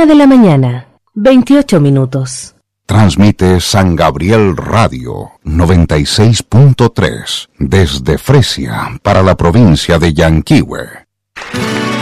de la mañana, 28 minutos. Transmite San Gabriel Radio 96.3 desde Fresia para la provincia de Yanquihue.